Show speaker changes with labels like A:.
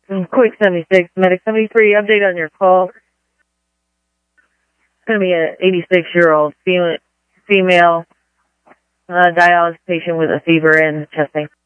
A: Quick 76, Medic 73, update on your call. It's going to be an 86-year-old female dialysis patient with a fever and chest pain.